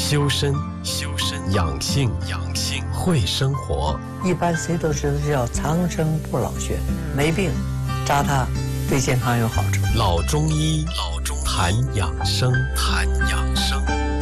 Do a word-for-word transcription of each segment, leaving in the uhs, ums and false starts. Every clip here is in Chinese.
修身、修身养性、养性会生活。 一般谁都知道叫长生不老穴，没病扎它对健康有好处。 老中医，老中医谈养生，谈养生。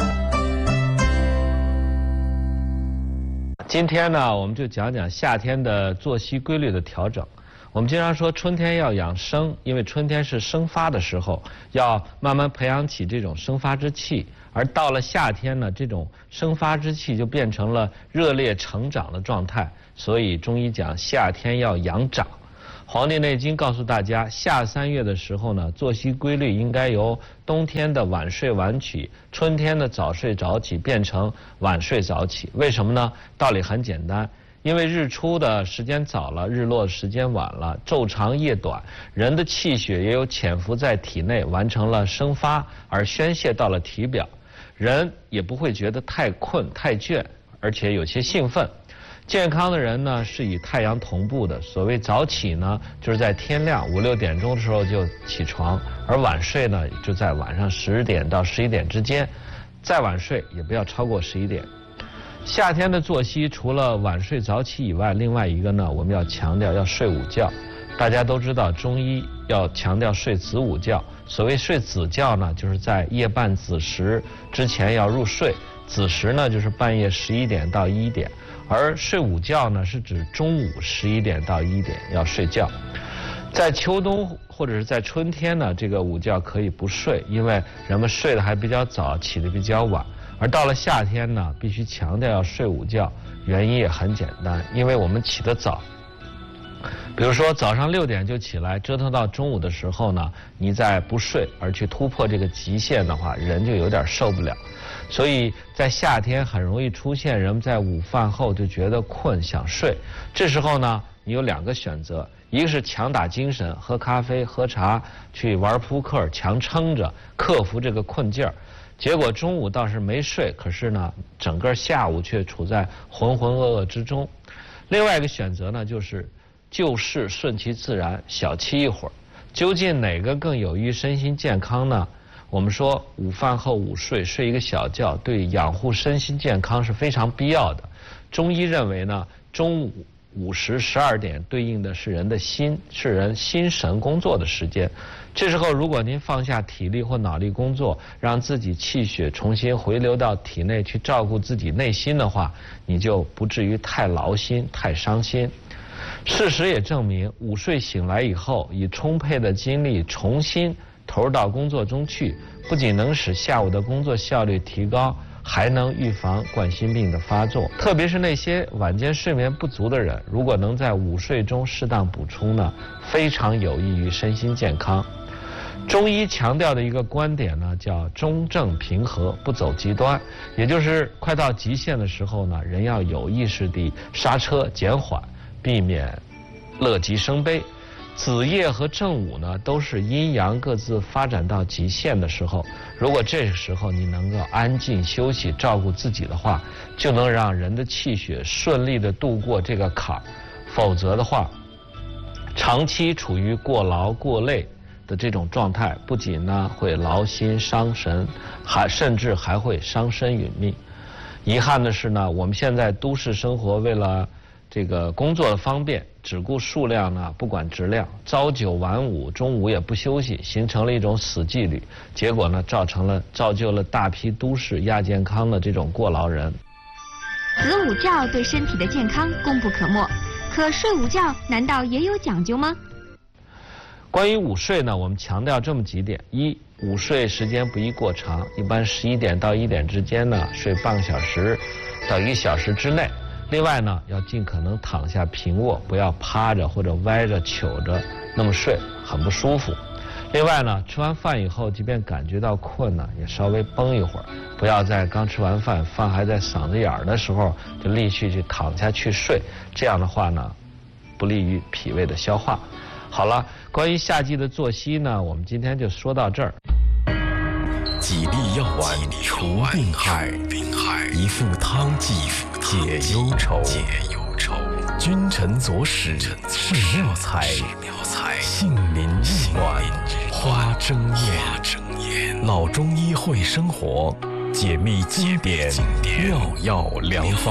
今天呢，我们就讲讲夏天的作息规律的调整。我们经常说春天要养生，因为春天是生发的时候，要慢慢培养起这种生发之气。而到了夏天呢，这种生发之气就变成了热烈成长的状态，所以中医讲夏天要养长。《黄帝内经》告诉大家，夏三月的时候呢，作息规律应该由冬天的晚睡晚起，春天的早睡早起变成晚睡早起。为什么呢？道理很简单，因为日出的时间早了，日落的时间晚了，昼长夜短，人的气血也有潜伏在体内，完成了生发而宣泄到了体表，人也不会觉得太困太倦，而且有些兴奋。健康的人呢是与太阳同步的，所谓早起呢，就是在天亮五六点钟的时候就起床，而晚睡呢就在晚上十点到十一点之间，再晚睡也不要超过十一点。夏天的作息除了晚睡早起以外，另外一个呢，我们要强调要睡午觉。大家都知道中医要强调睡子午觉，所谓睡子觉呢，就是在夜半子时之前要入睡，子时呢就是半夜十一点到一点，而睡午觉呢是指中午十一点到一点要睡觉。在秋冬或者是在春天呢，这个午觉可以不睡，因为人们睡得还比较早，起得比较晚。而到了夏天呢，必须强调要睡午觉，原因也很简单，因为我们起得早。比如说早上六点就起来，折腾到中午的时候呢，你再不睡而去突破这个极限的话，人就有点受不了。所以在夏天很容易出现人们在午饭后就觉得困想睡，这时候呢，你有两个选择，一个是强打精神，喝咖啡喝茶去玩扑克，强撑着克服这个困劲儿，结果中午倒是没睡，可是呢整个下午却处在浑浑噩噩之中。另外一个选择呢，就是就事顺其自然，小憩一会儿。究竟哪个更有益身心健康呢？我们说午饭后午睡，睡一个小觉，对养护身心健康是非常必要的。中医认为呢，中午午时十二点对应的是人的心，是人心神工作的时间。这时候如果您放下体力或脑力工作，让自己气血重新回流到体内去照顾自己内心的话，你就不至于太劳心太伤心。事实也证明，午睡醒来以后，以充沛的精力重新投入到工作中去，不仅能使下午的工作效率提高，还能预防冠心病的发作。特别是那些晚间睡眠不足的人，如果能在午睡中适当补充呢，非常有益于身心健康。中医强调的一个观点呢，叫中正平和，不走极端，也就是快到极限的时候呢，人要有意识地刹车减缓，避免乐极生悲。子夜和正午呢，都是阴阳各自发展到极限的时候。如果这个时候你能够安静休息，照顾自己的话，就能让人的气血顺利地度过这个坎儿。否则的话，长期处于过劳过累的这种状态，不仅呢会劳心伤神，还甚至还会伤身殒命。遗憾的是呢，我们现在都市生活为了这个工作的方便，只顾数量呢，不管质量，朝九晚五，中午也不休息，形成了一种死纪律，结果呢，造成了造就了大批都市亚健康的这种过劳人。 子午觉对身体的健康功不可没，可睡午觉难道也有讲究吗？ 关于午睡呢，我们强调这么几点：一，午睡时间不宜过长，一般十一点到一点之间呢，睡半个小时到一个小时之内。另外呢，要尽可能躺下平卧，不要趴着或者歪着糗着那么睡，很不舒服。另外呢，吃完饭以后，即便感觉到困呢，也稍微绷一会儿，不要在刚吃完饭，饭还在嗓子眼儿的时候就立即去躺下去睡，这样的话呢，不利于脾胃的消化。好了，关于夏季的作息呢，我们今天就说到这儿。 几粒药丸除病害，一副汤剂解忧愁。君臣佐使是妙才，杏林玉暖花争艳。老中医会生活， 解密经典妙药良方。